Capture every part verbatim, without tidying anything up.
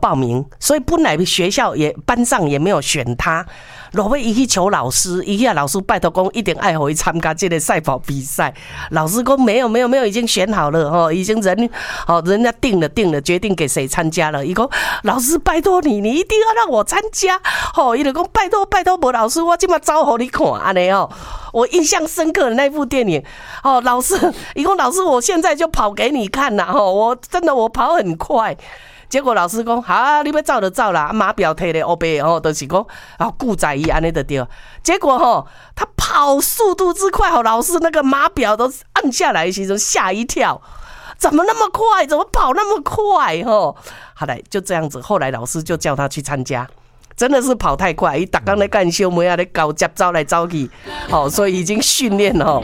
报名，所以本来学校也班上也没有选他。落尾伊去求老师，伊遐老师拜托讲一定爱互伊参加这个赛跑比赛。老师讲没有没有没有，已经选好了吼，已经人哦人家定了定了，决定给谁参加了。伊讲老师拜托你，你一定要让我参加。吼，伊就讲拜托拜托，无老师我今嘛招互你看安尼哦。我印象深刻的那部电影，哦，老师，伊讲老师，我现在就跑给你看啦，吼，我真的我跑很快。结果老师讲，好啊，你要照就照啦，码表摕咧黑白吼，就是讲啊，顾在伊安尼就对。结果吼，他跑速度之快，吼，老师那个码表都按下来的时候吓一跳，怎么那么快？怎么跑那么快？吼，好来就这样子，后来老师就叫他去参加。真的是跑太快，伊逐工咧干小妹啊，咧搞接走来走去，好，所以已经训练了。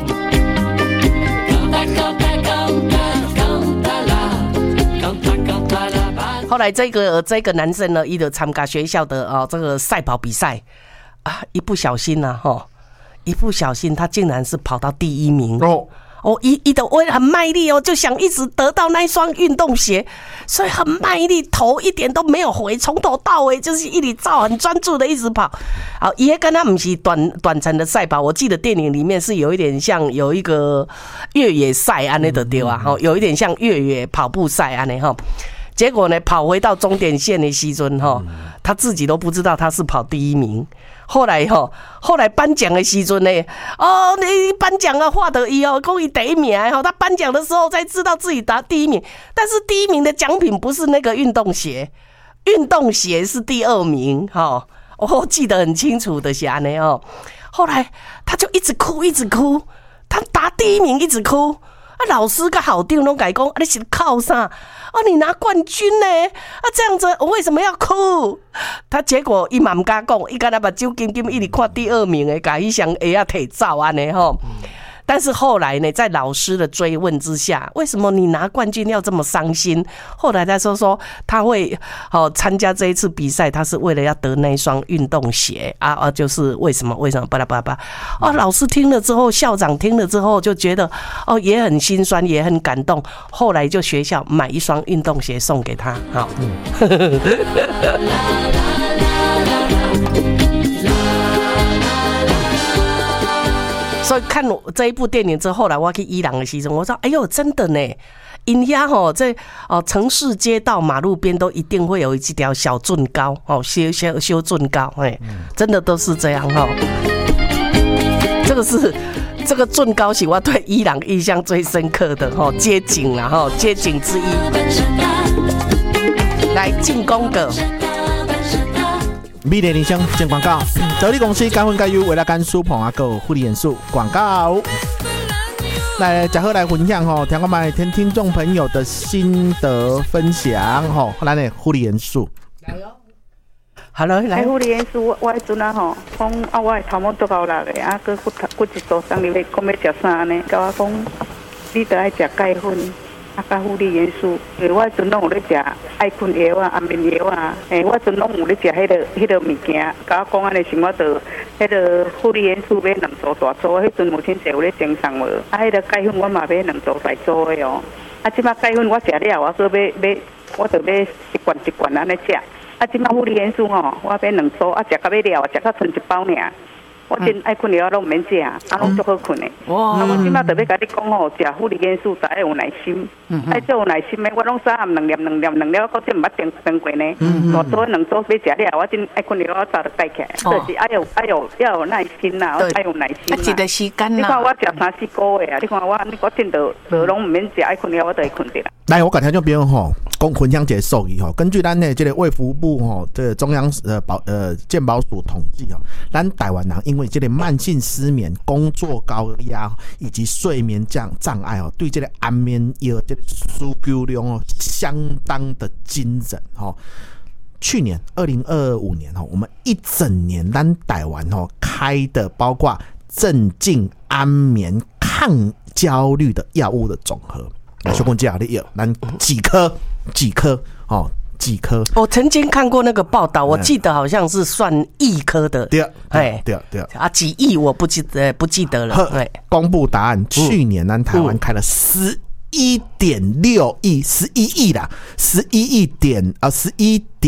后来这个这个男生呢，伊就参加学校的哦这个赛跑比赛啊，一不小心啊，哈，一不小心他竟然是跑到第一名哦。哦，一一的我很卖力哦，就想一直得到那一双运动鞋，所以很卖力，头一点都没有回，从头到尾就是一直照，很专注的一直跑。好，也跟他不是短短程的赛跑，我记得电影里面是有一点像有一个越野赛安尼的对啊，哈，有一点像越野跑步赛安尼哈。结果呢，跑回到终点线的时阵哈，他自己都不知道他是跑第一名。后来哈，后来颁奖的时阵呢，哦，你颁奖啊，获得伊哦，讲伊第一名哈，他颁奖的时候才知道自己拿第一名，但是第一名的奖品不是那个运动鞋，运动鞋是第二名哈，我记得很清楚的是安尼哦。后来他就一直哭，一直哭，他拿第一名一直哭。啊，老师跟校长都改讲，啊，你是靠啥？啊，你拿冠军呢？啊，这样子我为什么要哭？他结果伊嘛唔敢讲，伊敢若目睭金金一直看第二名的，甲伊双鞋啊摕走安尼吼。但是后来呢，在老师的追问之下，为什么你拿冠军要这么伤心？后来他说说他会哦参加这一次比赛，他是为了要得那一双运动鞋啊啊，就是为什么为什么巴拉巴拉巴拉哦，老师听了之后，校长听了之后就觉得哦也很心酸，也很感动。后来就学校买一双运动鞋送给他，好。嗯所以看我这一部电影之后，后来我去伊朗的时候，我说：“哎呦，真的呢！因遐吼，在哦城市街道马路边都一定会有一条小圳高哦，修修修圳高，哎，真的都是这样哈。这个是这个圳高是我对伊朗印象最深刻的哈街景啦哈街景之一。来进攻的。” 美丽人生进广告，得力公司甘温甘油为了甘舒捧啊个护理元素广告。来，假贺来分享吼，听我们听听众朋友的心得分享吼，来呢护理元素。 来哟，好了，来护理元素，我我迄阵啊吼，讲啊我的头毛都高力的，啊佮骨骨质疏松，你要讲要食啥呢？甲我讲，你得爱食钙粉。啊，甲护理元素，因为我迄阵拢有咧食爱困药啊、安眠药啊，诶，我迄阵拢有咧食迄个、迄个物件。甲我讲安尼时，我就迄个护理元素买两组大组，迄阵母亲节有咧赠送无？啊，迄个钙粉我嘛买两组大组的哦。啊，即摆钙粉我食了，我说要买，我就买一罐一罐安尼食。啊，即摆护理元素吼，我买两组，啊，食到要了，食到剩一包尔。我真爱困了，拢唔免食，啊，拢足好困的。哇！啊，我即摆特别甲你讲吼，食护理元素，得爱有耐心，爱做有耐心的。我拢早暗两粒、两粒、两粒，我到真毋捌订订过呢。大组两组要食了，我真爱困了，我早就改起来。就是爱有爱有要有耐心呐，爱有耐心呐。 一个时间呐。 你看我食三四个月啊，你看我，我真的就拢唔免食，爱困了我就会困着啦。 来，我甲听众朋友吼，讲分享一个数据吼，根据咱的这个卫福部吼，这个中央呃保呃健保署统计吼，咱台湾人因为这个慢性失眠、工作高压以及睡眠障障碍哦，对这个安眠药这个需求量哦，相当的惊人哦。去年二零二五年哦，我们一整年咱台湾哦开的包括镇静、安眠、抗焦虑的药物的总和。来，小公鸡啊，你有咱几颗几颗哦，几颗？ 我曾经看过那个报道，我记得好像是算亿颗的， 对对对对啊，几亿我不记得不记得了。对， 公布答案，去年咱台湾开了十一点六亿，十一亿啦，十一亿点啊，十一点。